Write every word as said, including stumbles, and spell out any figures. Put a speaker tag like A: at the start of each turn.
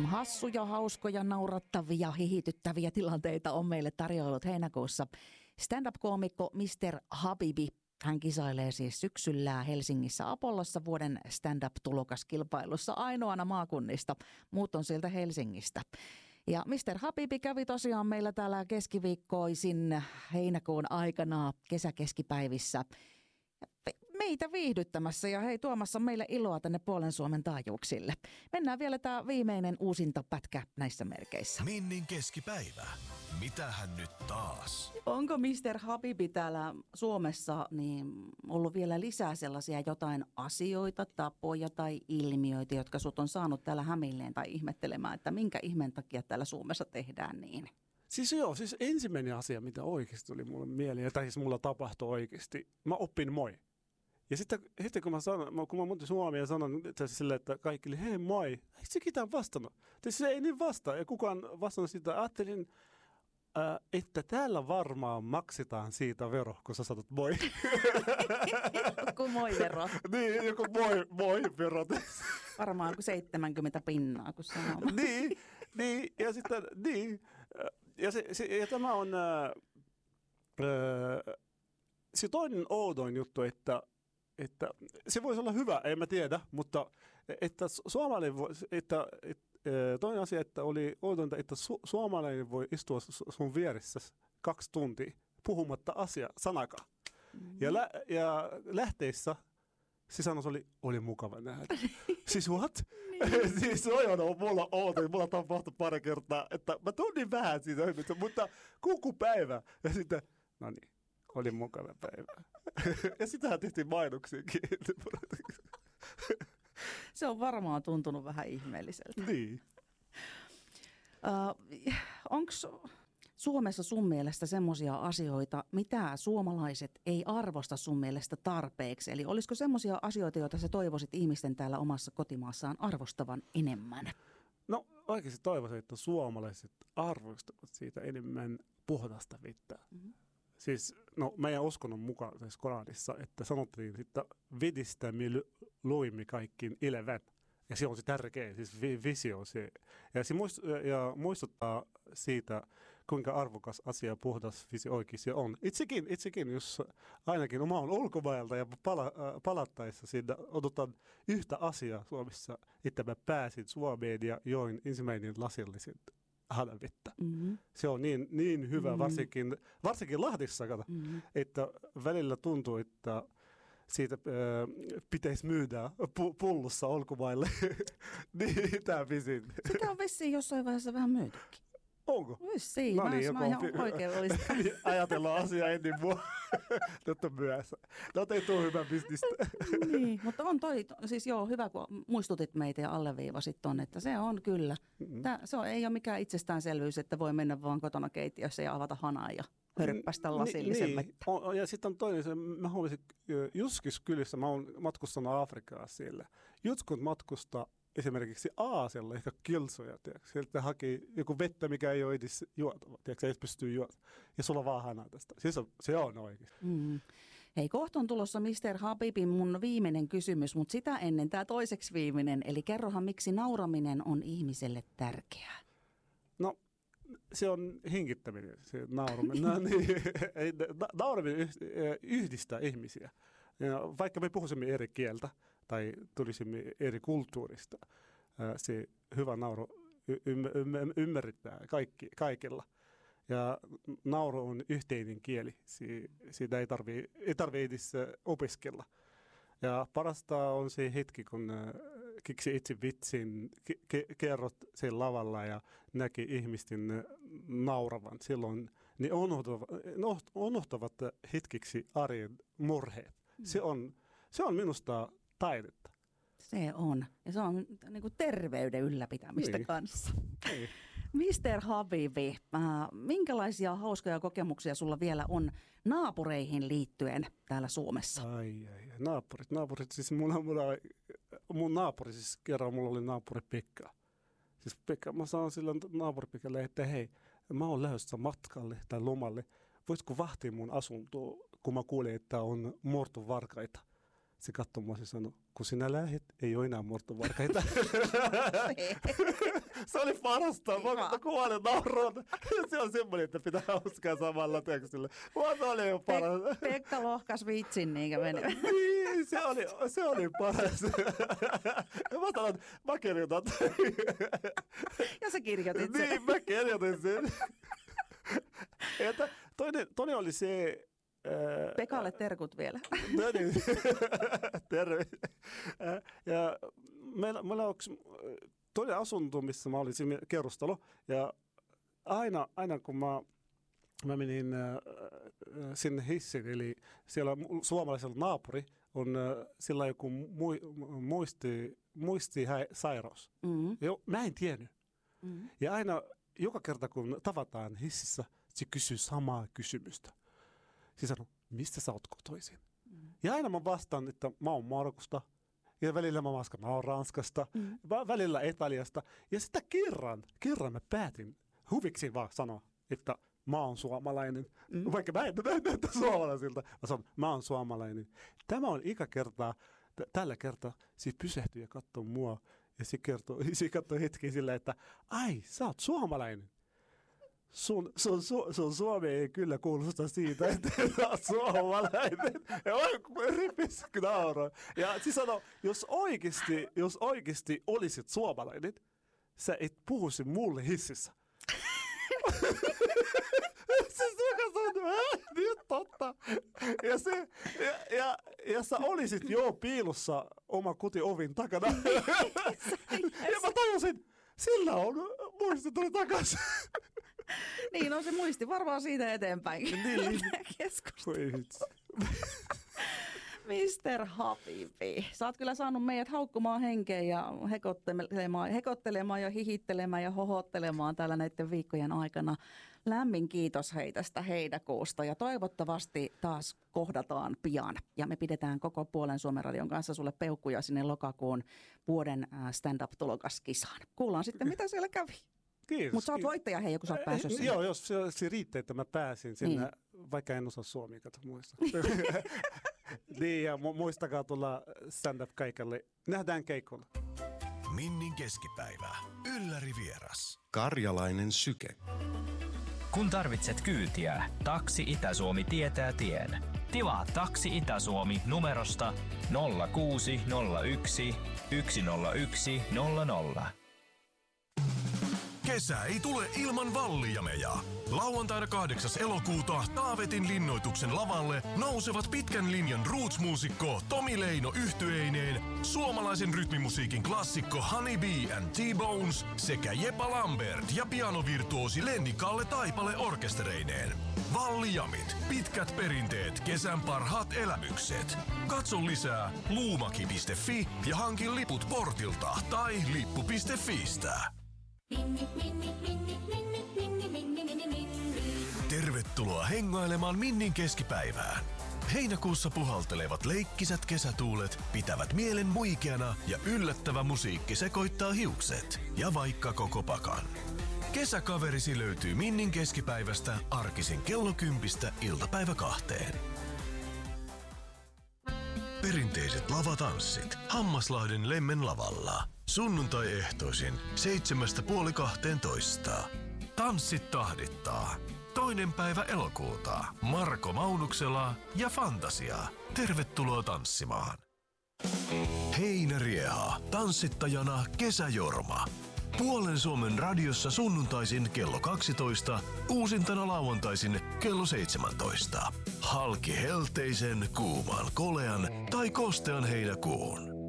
A: Hassuja, hauskoja, naurattavia, hihityttäviä tilanteita on meille tarjoillut heinäkuussa stand-up-koomikko mister Habibi. Hän kisailee siis syksyllä Helsingissä Apollossa vuoden stand-up-tulokaskilpailussa ainoana maakunnista. Muut on sieltä Helsingistä. Ja mister Habibi kävi tosiaan meillä täällä keskiviikkoisin heinäkuun aikana kesäkeskipäivissä meitä viihdyttämässä ja hei tuomassa meille iloa tänne puolen Suomen taajuuksille. Mennään vielä tämä viimeinen uusinta pätkä näissä merkeissä.
B: Minnin keskipäivä. Mitähän nyt taas?
A: Onko mister Habibi täällä Suomessa niin ollut vielä lisää sellaisia jotain asioita, tapoja tai ilmiöitä, jotka sut on saanut täällä hämilleen tai ihmettelemään, että minkä ihmeen takia täällä Suomessa tehdään niin?
C: Siis joo, siis ensimmäinen asia, mitä oikeasti tuli mulle mieleen, tai siis mulla tapahtui oikeasti, mä oppin moi. Ja sitten, sitten kun mä sanon, kun mä muutin Suomeen ja sanon sille, että kaikille, hei moi, eikö se ketään vastannut? Siis se ei niin vastaa, ja kukaan vastannut sitä. Ajattelin, äh, että täällä varmaan maksetaan siitä vero, kun sä sanot moi.
A: Joku moi-vero.
C: Niin, joku moi, moi-vero.
A: Varmaan kuin seitsemänkymmentä pinnaa, kun sanoo.
C: niin, niin, ja sitten, niin. Ja, se, se, ja tämä on äh, äh, se toinen oudoin juttu, että, että se voisi olla hyvä, en mä tiedä, mutta että suomalainen voi, että, että toinen asia, että oli oudointa, että su, suomalainen voi istua sun vieressä kaksi tuntia puhumatta asia sanakaan. Mm-hmm. Ja, lä, ja lähteissä se sanoisi, oli, oli mukava nähdä. Siis what? Niin. Siis se on mulla outo, mulla tapahtui pari kertaa, että mä tunnin vähän siitä, mutta kukupäivä. Ja sitten, no niin, oli mukava päivä. Ja sitähän tehtiin mainoksiakin.
A: Se on varmaan tuntunut vähän ihmeelliseltä.
C: Niin.
A: Uh, onko Suomessa sun mielestä semmoisia asioita, mitä suomalaiset ei arvosta sun mielestä tarpeeksi? Eli olisiko semmoisia asioita, joita sä toivoisit ihmisten täällä omassa kotimaassaan arvostavan enemmän?
C: No oikeasti toivoisin, että suomalaiset arvostavat siitä enemmän puhdasta vettä. Mm-hmm. Siis no, meidän uskonnon mukaan siis Koranissa, että sanottiin, että vedistä me luimme kaikkiin elävän. Ja se on se tärkeä, siis visio se. Ja se muistuttaa siitä, kuinka arvokas asia puhdas vesi oikeasti on. Itsekin, itsekin, jos ainakin oma on ulkomailta ja pala, palattaessa siitä odotan yhtä asiaa Suomessa, että mä pääsin Suomeen ja join ensimmäinen lasillisen hanavettä. Mm-hmm. Se on niin, niin hyvä, mm-hmm. varsinkin, varsinkin Lahdissa, mm-hmm. että välillä tuntuu, että siitä äh, pitäisi myydä pu- pullossa ulkomaille. Niin, tämä visin.
A: Sitä on vissiin jossain vaiheessa vähän myytykin.
C: Onko?
A: Vissiin. No niin, mä ihan pi- oikein olisi.
C: Ajatellaan asiaa ennen mua. Nyt on myöhässä. No ei tule hyvä bisnistä.
A: Niin, mutta on toi, siis joo, hyvä kun muistutit meitä ja alleviivasit ton, että se on kyllä. Mm-hmm. Tää, se on, ei ole mikään itsestäänselvyys, että voi mennä vaan kotona keittiössä ja avata hanaa ja hörppästä lasillisen
C: niin,
A: vettä.
C: Niin. Ja sitten on toinen, se, mä huomasin Juskis kylissä, mä oon matkustanut Afrikaa siellä. Jotkut matkustaa esimerkiksi Aasialla ehkä kilsoja, tiedätkö? Sieltä haki joku vettä, mikä ei ole edes juotava, tiedätkö? Ei pystyy juotamaan. Ja sulla vaan hanaa tästä. Siis on, se on oikein.
A: Mm. Hei, kohta on tulossa mister Habibin mun viimeinen kysymys, mutta sitä ennen tämä toiseksi viimeinen. Eli kerrohan, miksi nauraminen on ihmiselle tärkeää?
C: No, se on hengittäminen, se nauraminen. no, niin, nauraminen yhdistää ihmisiä. Ja vaikka me puhuisimme eri kieltä tai tulisimme eri kulttuurista, se hyvä nauru ymmärretään kaikki, kaikilla. Ja nauru on yhteinen kieli, siitä ei tarvitse ei tarvitse edes opiskella. Ja parasta on se hetki, kun keksi itse vitsin, ke- kerrot sen lavalla ja näki ihmisten nauravan. Silloin ne unohtavat, unohtavat hetkiksi arjen murheet. Se on, se on minusta taidetta.
A: Se on. Ja se on niin kuin terveyden ylläpitämistä niin. kanssa.
C: Niin.
A: mister Habibi, äh, minkälaisia hauskoja kokemuksia sulla vielä on naapureihin liittyen täällä Suomessa?
C: Ai, ai, naapurit, naapurit. Siis mulla, mulla, mun naapuri, siis kerran mulla oli naapuri Pekka. Siis Pekka, mä sanon silloin naapuri Pekalle, että hei, mä oon lähdössä matkalle tai lomalle. Voisitko vahtia mun asuntoa, kun mä kuulin, että on murtu varkaita? Se katsoi mua ja sanoi, kun sinä lähet, ei ole enää murtovarkaita. Se oli parasta. Mä kuolin nauroon. Se on semmoinen, että pitää hauskaa samalla tekstillä. Mä oli jo paras.
A: Pek- Pekka lohkas vitsin niinkä meni.
C: Niin, se oli, se oli paras. Mä sanoin, että mä kirjoitan.
A: Ja sä kirjoitit sen.
C: Niin, mä kirjoitin sen. Että toinen, toinen oli se... Ää,
A: Pekalle terkut vielä.
C: No niin, terve. Ja meillä, meillä on yksi toinen asunto, missä mä olin siinä kerrostalo. Ja aina, aina kun mä, mä menin äh, sinne hissiin, eli siellä suomalaisella naapuri on äh, sillä joku mui, muisti, muistisairaus. Mm-hmm. Jo, mä en tiennyt. Mm-hmm. Ja aina, joka kerta kun tavataan hississä, se kysyy samaa kysymystä. Se sanoo, mistä sä oot kotoisin? Mm. Ja aina mä vastaan, että mä oon Markusta. Ja välillä mä vastaan, mä oon Ranskasta. Mm. Välillä Italiasta. Ja sitä kerran, kerran mä päätin huviksi vaan sanoa, että mä oon suomalainen. Mm. Vaikka mä en näytä suomalaisilta. Mä sanon, mä oon suomalainen. Tämä on ikä kertaa, t- tällä kertaa se pysähtyi ja katsoi mua. Ja se, kertoo, se katsoi hetki sillä, että ai, sä oot suomalainen. Sun, sun, sun, sun Suomi ei kyllä kuulosta siitä, että sä oot suomalainen. Ja mä ripis nauroin. Ja siis sano, jos oikeasti, jos oikeasti olisit suomalainen, sä et puhuisi mulle hississä. Siis mä sanoin, nyt totta. Ja, se, ja, ja, ja sä olisit jo piilossa oma kotiovin takana. Ja mä tajusin, sillä on muisti tuli takaisin.
A: Niin, no se muisti varmaan siitä eteenpäin. Niin. Keskustelu. mister Habibi, sä oot kyllä saanut meidät haukkumaan henkeä ja hekottelemaan, hekottelemaan ja hihittelemään ja hohottelemaan täällä näiden viikkojen aikana. Lämmin kiitos hei tästä heinäkuusta ja toivottavasti taas kohdataan pian. Ja me pidetään koko puolen Suomen radion kanssa sulle peukkuja sinne lokakuun vuoden stand-up-tulokaskisaan. Kuullaan sitten, mitä siellä kävi. Mutta sä oot voittaja, hei, kun sä oot päässyt sinne.
C: Joo, jos se, se riittää, että mä pääsin sinne, niin. Vaikka en osaa suomia, kato muista. Niin, ja mu- muistakaa tulla stand-up kaikille. Nähdään keikolla.
B: Minnin keskipäivä. Ylläri vieras.
D: Karjalainen syke.
E: Kun tarvitset kyytiä, Taksi Itä-Suomi tietää tien. Tilaa Taksi Itä-Suomi numerosta nolla kuusi nolla yksi yksi nolla yksi nolla nolla.
B: Kesä ei tule ilman Vallijameja. Lauantaina kahdeksas elokuuta Taavetin linnoituksen lavalle nousevat pitkän linjan roots-muusikko Tomi Leino yhtyeineen, suomalaisen rytmimusiikin klassikko Honey Bee and T-Bones sekä Jepa Lambert ja pianovirtuosi Lenni Kalle Taipale orkestereineen. Vallijamit, pitkät perinteet, kesän parhaat elämykset. Katso lisää luumaki piste fi ja hankin liput portilta tai lippu piste fiistä. Tervetuloa hengailemaan Minnin keskipäivään. Heinäkuussa puhaltelevat leikkisät kesätuulet pitävät mielen muikeana ja yllättävä musiikki sekoittaa hiukset ja vaikka koko pakan. Kesäkaverisi löytyy Minnin keskipäivästä arkisin kello kympistä iltapäivä kahteen. Perinteiset lavatanssit Hammaslahden Lemmen lavalla. Sunnuntai-ehtoisin seitsemästä puoli kahteentoista. Tanssit tahdittaa. Toinen päivä elokuuta. Marko Maunuksela ja Fantasia. Tervetuloa tanssimaan. Heinärieha. Tanssittajana Kesäjorma. Puolen Suomen radiossa sunnuntaisin kello kaksitoista, uusintana lauantaisin kello seitsemäntoista. Halki helteisen, kuuman, kolean tai kostean heinäkuun.